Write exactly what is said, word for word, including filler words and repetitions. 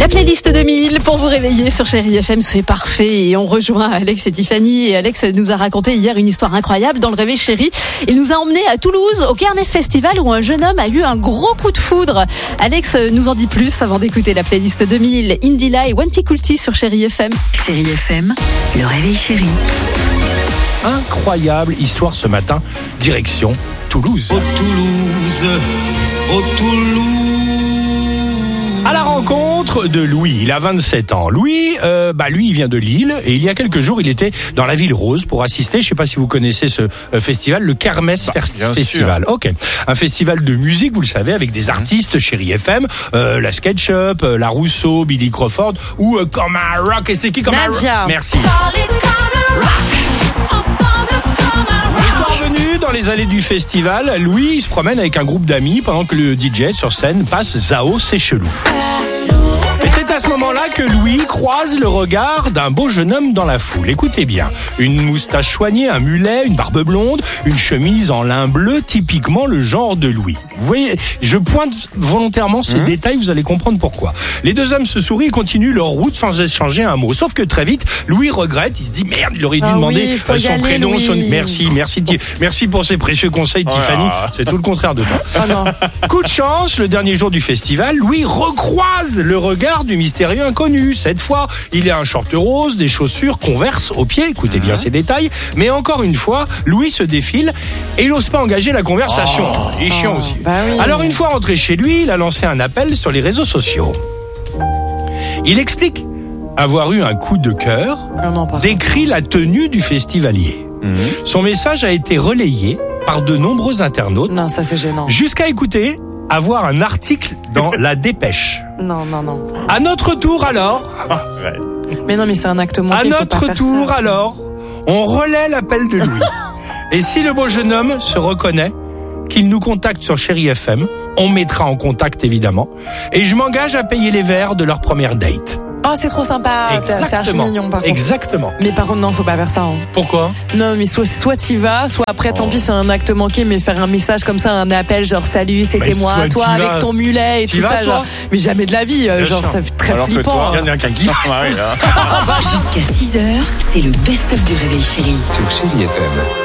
La playlist deux mille pour vous réveiller sur Chérie F M, c'est parfait. Et on rejoint Alex et Tiffany. Et Alex nous a raconté hier une histoire incroyable dans le Réveil Chérie. Il nous a emmenés à Toulouse au Kermesse Festival où un jeune homme a eu un gros coup de foudre. Alex nous en dit plus avant d'écouter la playlist deux mille. Indila et Wanty Kulti sur Chérie F M. Chérie F M, le Réveil Chérie. Incroyable histoire ce matin, direction Toulouse. Oh Toulouse, oh Toulouse. À la rencontre de Louis, il a vingt-sept ans. Louis, euh, bah lui, il vient de Lille et il y a quelques jours, il était dans la Ville Rose pour assister, je sais pas si vous connaissez ce euh, festival, le Kermesse bah, Festival. Ok, un festival de musique, vous le savez, avec des artistes, Chérie F M, euh, la SketchUp, euh, la Rousseau, Billy Crawford ou euh, comme un rock. Et c'est qui comme Nadia. un rock? Merci. Venu dans les allées du festival, Louis se promène avec un groupe d'amis pendant que le D J sur scène passe Zao, c'est chelou. Et c'est à ce moment-là que Louis croise le regard d'un beau jeune homme dans la foule. Écoutez bien, une moustache soignée, un mulet, une barbe blonde, une chemise en lin bleu, typiquement le genre de Louis. Vous voyez, je pointe volontairement ces mmh. détails, vous allez comprendre pourquoi. Les deux hommes se sourient et continuent leur route sans échanger un mot. Sauf que très vite, Louis regrette, il se dit merde, il aurait dû ah demander oui, son aller, prénom, Louis. son... Merci, merci, merci pour ces précieux conseils, oh Tiffany. Là. C'est tout le contraire de toi. Oh non. Coup de chance, le dernier jour du festival, Louis recroise le regard du mystérieux inconnu. Cette fois, il a un short rose, des chaussures Converse aux pieds, écoutez bien ces détails. Mais encore une fois, Louis se défile et il n'ose pas engager la conversation. Oh. Il est chiant oh. aussi. Bah oui. Alors une fois rentré chez lui, il a lancé un appel sur les réseaux sociaux. Il explique avoir eu un coup de cœur, oh décrit la tenue du festivalier. Mmh. Son message a été relayé par de nombreux internautes. Non, ça c'est gênant. Jusqu'à écouter avoir un article dans La Dépêche. Non, non, non. À notre tour alors. Mais non, mais c'est un acte manqué. À notre pas tour ça. alors, on relaie l'appel de Louis. Et si le beau jeune homme se reconnaît, qu'il nous contacte sur Chérie F M, on mettra en contact évidemment. Et je m'engage à payer les verres de leur première date. Oh, c'est trop sympa. Exactement. C'est archi mignon, par contre. Exactement. Mais par contre, non, faut pas faire ça. Hein. Pourquoi? Non, mais soit, soit t'y vas, soit après, oh. tant pis, c'est un acte manqué, mais faire un message comme ça, un appel, genre, salut, c'était mais moi, toi, avec vas. ton mulet et t'y tout vas, ça, toi genre. Mais jamais de la vie, Bien genre, sûr. Ça fait très Alors flippant. Que toi, il y en a qu'un qui. Jusqu'à six heures, c'est le best-of du Réveil Chérie. Sur Chérie F M.